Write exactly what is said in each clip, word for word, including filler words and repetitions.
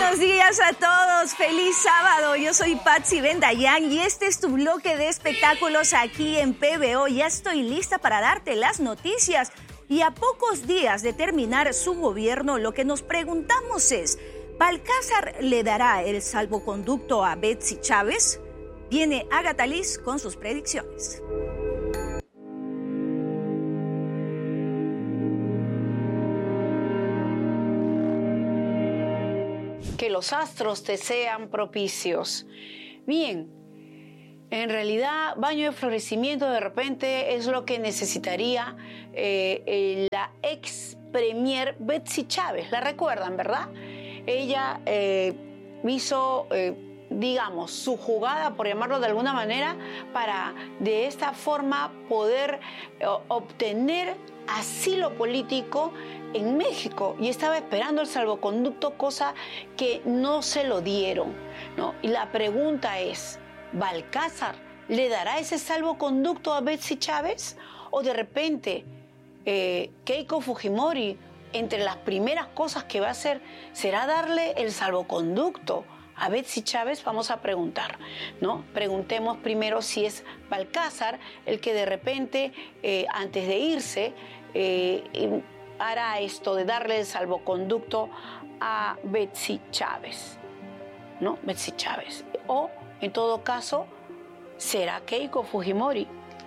Buenos días a todos, feliz sábado. Yo soy Patsy Bendayán y este es tu bloque de espectáculos aquí en P B O. Ya estoy lista para darte las noticias. Y a pocos días de terminar su gobierno, lo que nos preguntamos es, ¿Balcázar le dará el salvoconducto a Betsy Chávez? Viene Agatha Liz con sus predicciones. Que los astros te sean propicios. Bien, en realidad baño de florecimiento de repente es lo que necesitaría eh, la ex premier Betsy Chávez. La recuerdan, ¿verdad? Ella eh, hizo, eh, digamos, su jugada, por llamarlo de alguna manera, para de esta forma poder eh, obtener asilo político en México, y estaba esperando el salvoconducto, cosa que no se lo dieron, ¿no? Y la pregunta es, ¿Balcázar le dará ese salvoconducto a Betsy Chávez? ¿O de repente eh, Keiko Fujimori, entre las primeras cosas que va a hacer, será darle el salvoconducto a Betsy Chávez? Vamos a preguntar, ¿no? Preguntemos primero si es Balcázar el que de repente, eh, antes de irse, eh, hará esto de darle el salvoconducto a Betsy Chávez, ¿no? Betsy Chávez. O, en todo caso, será Keiko Fujimori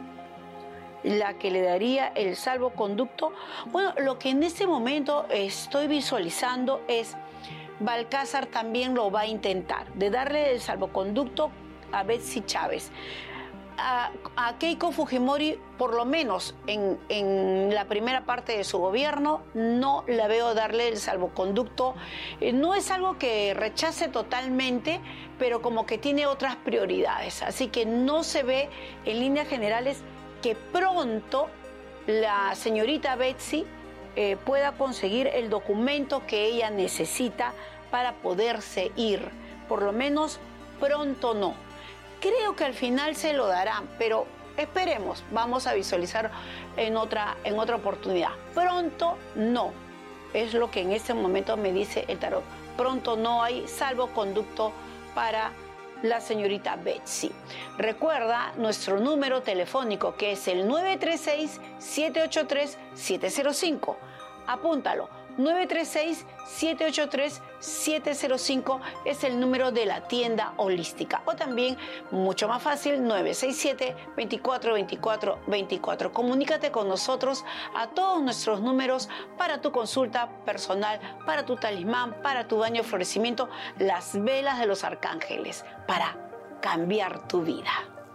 la que le daría el salvoconducto. Bueno, lo que en este momento estoy visualizando es Balcázar también lo va a intentar, de darle el salvoconducto a Betsy Chávez. A, a Keiko Fujimori, por lo menos en, en la primera parte de su gobierno, no la veo darle el salvoconducto. Eh, no es algo que rechace totalmente, pero como que tiene otras prioridades. Así que no se ve en líneas generales que pronto la señorita Betsy eh, pueda conseguir el documento que ella necesita para poderse ir. Por lo menos pronto no. Creo que al final se lo darán, pero esperemos, vamos a visualizar en otra, en otra oportunidad. Pronto no, es lo que en este momento me dice el tarot. Pronto no hay salvoconducto para la señorita Betsy. Recuerda nuestro número telefónico, que es el nueve tres seis, siete ocho tres, siete cero cinco. Apúntalo. nueve tres seis, siete ocho tres, siete cero cinco es el número de la tienda holística. O también, mucho más fácil, nueve seis siete, veinticuatro veinticuatro veinticuatro. Comunícate con nosotros a todos nuestros números para tu consulta personal, para tu talismán, para tu baño de florecimiento, las velas de los arcángeles, para cambiar tu vida.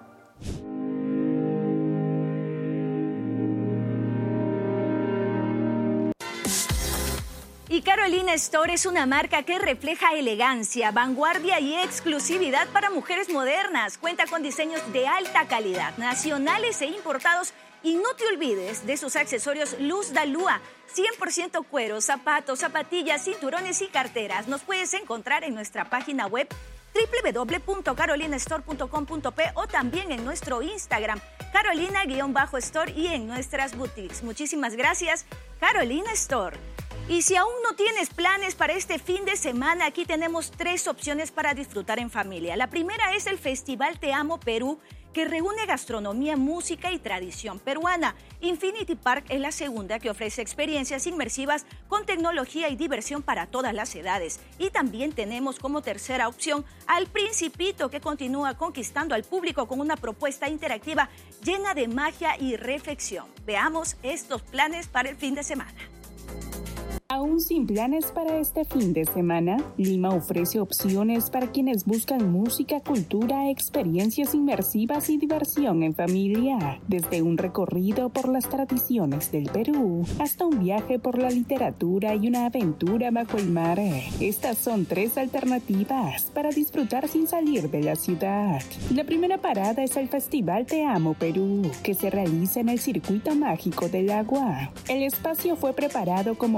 Y Carolina Store es una marca que refleja elegancia, vanguardia y exclusividad para mujeres modernas. Cuenta con diseños de alta calidad, nacionales e importados. Y no te olvides de sus accesorios Luz Dalúa, cien por ciento cuero, zapatos, zapatillas, cinturones y carteras. Nos puedes encontrar en nuestra página web doble u doble u doble u punto carolina store punto com punto pe o también en nuestro Instagram, Carolina-Store, y en nuestras boutiques. Muchísimas gracias, Carolina Store. Y si aún no tienes planes para este fin de semana, aquí tenemos tres opciones para disfrutar en familia. La primera es el Festival Te Amo Perú, que reúne gastronomía, música y tradición peruana. Infinity Park es la segunda, que ofrece experiencias inmersivas con tecnología y diversión para todas las edades. Y también tenemos como tercera opción al Principito, que continúa conquistando al público con una propuesta interactiva llena de magia y reflexión. Veamos estos planes para el fin de semana. Aún sin planes para este fin de semana, Lima ofrece opciones para quienes buscan música, cultura, experiencias inmersivas y diversión en familia. Desde un recorrido por las tradiciones del Perú hasta un viaje por la literatura y una aventura bajo el mar. Estas son tres alternativas para disfrutar sin salir de la ciudad. La primera parada es el Festival Te Amo Perú, que se realiza en el Circuito Mágico del Agua. El espacio fue preparado como un homenaje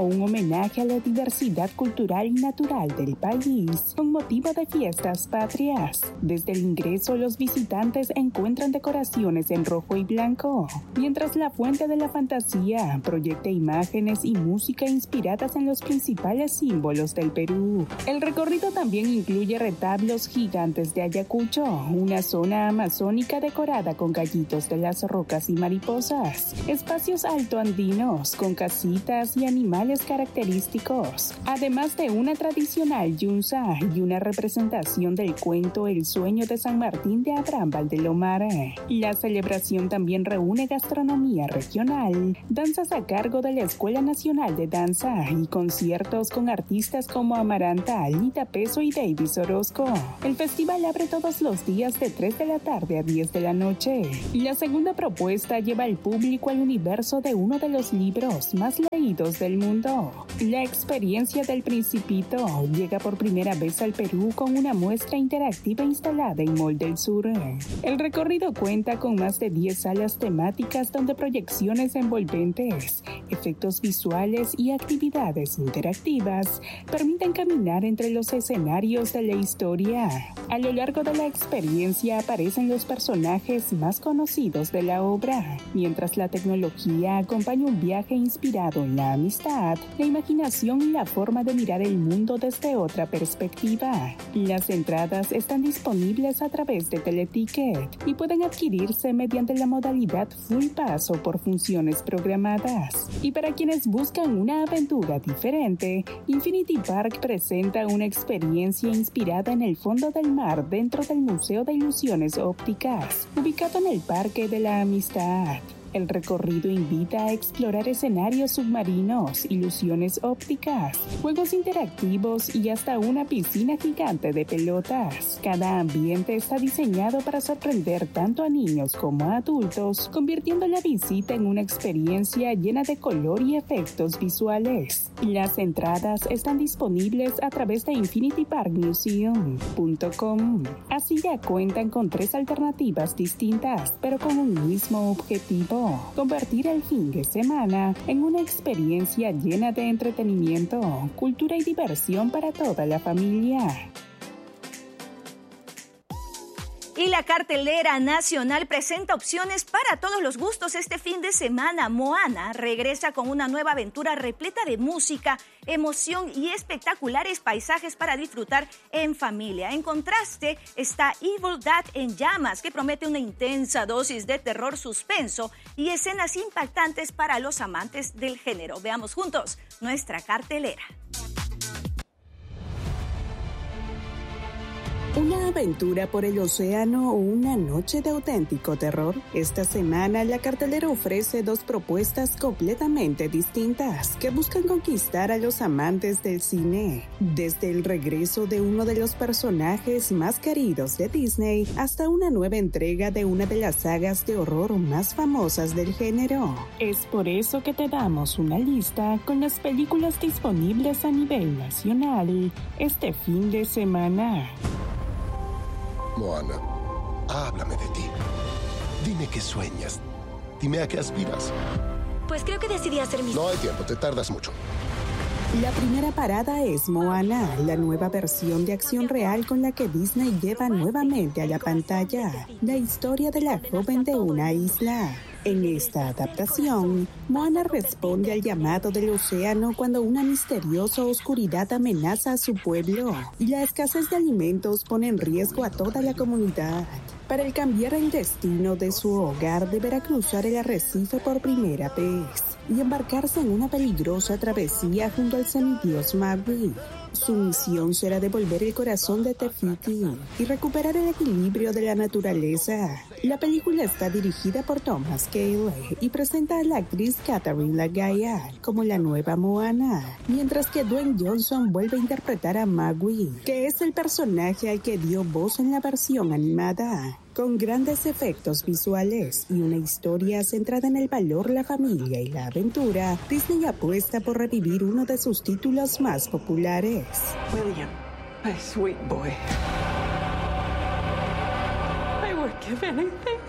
homenaje a la diversidad cultural y natural del país con motivo de fiestas patrias. Desde el ingreso, los visitantes encuentran decoraciones en rojo y blanco, mientras la Fuente de la Fantasía proyecta imágenes y música inspiradas en los principales símbolos del Perú. El recorrido también incluye retablos gigantes de Ayacucho, una zona amazónica decorada con gallitos de las rocas y mariposas, espacios altoandinos con casitas y animales característicos, además de una tradicional yunza y una representación del cuento El sueño de San Martín de Abraham Valdelomar. La celebración también reúne gastronomía regional, danzas a cargo de la Escuela Nacional de Danza y conciertos con artistas como Amaranta, Alita Peso y Davis Orozco. El festival abre todos los días de tres de la tarde a diez de la noche. La segunda propuesta lleva al público al universo de uno de los libros más leídos del mundo. La experiencia del Principito llega por primera vez al Perú con una muestra interactiva instalada en Mall del Sur. El recorrido cuenta con más de diez salas temáticas donde proyecciones envolventes, efectos visuales y actividades interactivas permiten caminar entre los escenarios de la historia. A lo largo de la experiencia aparecen los personajes más conocidos de la obra, mientras la tecnología acompaña un viaje inspirado en la amistad, la imaginación y la forma de mirar el mundo desde otra perspectiva. Las entradas están disponibles a través de Teleticket y pueden adquirirse mediante la modalidad Full Pass o por funciones programadas. Y para quienes buscan una aventura diferente, Infinity Park presenta una experiencia inspirada en el fondo del mar dentro del Museo de Ilusiones Ópticas, ubicado en el Parque de la Amistad. El recorrido invita a explorar escenarios submarinos, ilusiones ópticas, juegos interactivos y hasta una piscina gigante de pelotas. Cada ambiente está diseñado para sorprender tanto a niños como a adultos, convirtiendo la visita en una experiencia llena de color y efectos visuales. Las entradas están disponibles a través de infinity park museum punto com. Así ya cuentan con tres alternativas distintas, pero con un mismo objetivo: convertir el fin de semana en una experiencia llena de entretenimiento, cultura y diversión para toda la familia. Y la cartelera nacional presenta opciones para todos los gustos este fin de semana. Moana regresa con una nueva aventura repleta de música, emoción y espectaculares paisajes para disfrutar en familia. En contraste está Evil Dad en llamas, que promete una intensa dosis de terror, suspenso y escenas impactantes para los amantes del género. Veamos juntos nuestra cartelera. ¿Una aventura por el océano o una noche de auténtico terror? Esta semana la cartelera ofrece dos propuestas completamente distintas que buscan conquistar a los amantes del cine. Desde el regreso de uno de los personajes más queridos de Disney hasta una nueva entrega de una de las sagas de horror más famosas del género. Es por eso que te damos una lista con las películas disponibles a nivel nacional este fin de semana. Moana, háblame de ti. Dime qué sueñas. Dime a qué aspiras. Pues creo que decidí hacer mis... No hay tiempo, te tardas mucho. La primera parada es Moana, la nueva versión de acción real con la que Disney lleva nuevamente a la pantalla la historia de la joven de una isla. En esta adaptación, Moana responde al llamado del océano cuando una misteriosa oscuridad amenaza a su pueblo y la escasez de alimentos pone en riesgo a toda la comunidad. Para el cambiar el destino de su hogar, deberá cruzar el arrecife por primera vez y embarcarse en una peligrosa travesía junto al semidios Maui. Su misión será devolver el corazón de Te Fiti y recuperar el equilibrio de la naturaleza. La película está dirigida por Thomas Cale y presenta a la actriz Catherine Lagaya como la nueva Moana, mientras que Dwayne Johnson vuelve a interpretar a Maui, que es el personaje al que dio voz en la versión animada. Con grandes efectos visuales y una historia centrada en el valor, la familia y la aventura, Disney apuesta por revivir uno de sus títulos más populares. William, my sweet boy. I would give anything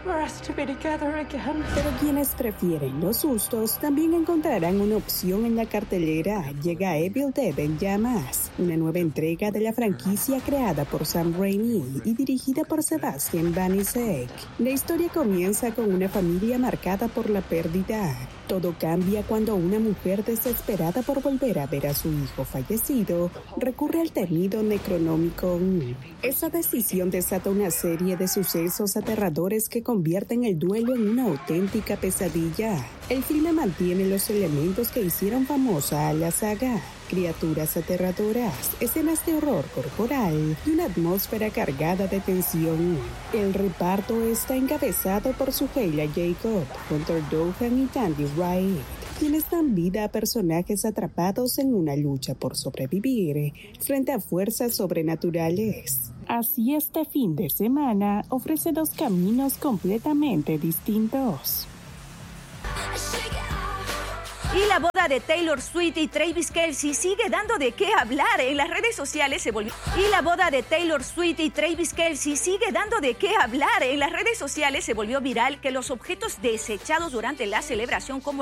for us to be together again. Pero quienes prefieren los sustos también encontrarán una opción en la cartelera. Llega Evil Dead en Llamas, una nueva entrega de la franquicia creada por Sam Raimi y dirigida por Sebastian Banizek. La historia comienza con una familia marcada por la pérdida. Todo cambia cuando una mujer desesperada por volver a ver a su hijo fallecido recurre al temido Necronomicon. Esa decisión desata una serie de sucesos aterradores que convierten el duelo en una auténtica pesadilla. El filme mantiene los elementos que hicieron famosa a la saga: criaturas aterradoras, escenas de horror corporal y una atmósfera cargada de tensión. El reparto está encabezado por Suheila Jacob, Hunter Dohan y Tandy Wright, quienes dan vida a personajes atrapados en una lucha por sobrevivir frente a fuerzas sobrenaturales. Así, este fin de semana ofrece dos caminos completamente distintos. Y la boda de Taylor Swift y Travis Kelce sigue dando de qué hablar. En las redes sociales se volvió... Y la boda de Taylor Swift y Travis Kelce sigue dando de qué hablar. En las redes sociales se volvió viral que los objetos desechados durante la celebración, como